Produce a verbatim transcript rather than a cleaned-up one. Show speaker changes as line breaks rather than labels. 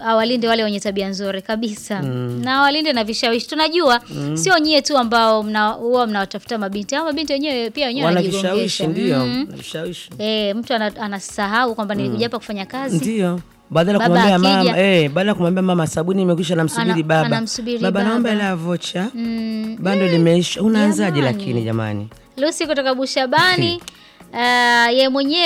awalinde wale wenye tabia nzuri kabisa. Mm. Na awalinde na vishawishi. Tunajua mm. sio nyie tu ambao mna huwa mnawatafuta mabinti. Hao mabinti wenyewe pia wenyewe wanajigongesha.
Vishawishi ndio, mm. vishawishi.
Eh, mtu anasahau kwamba nilikuja hapa kufanya kazi.
Ndio. Badala kumwambia mama, eh, badala kumwambia mama sabuni imekwisha namsubiri baba.
Anamsubiri
baba.
Baba
naomba ile vocha. Mm. Bando limeisha. Unaanzaje lakini jamani?
Lucy kutoka Bushabani, uh, yeye mwenyewe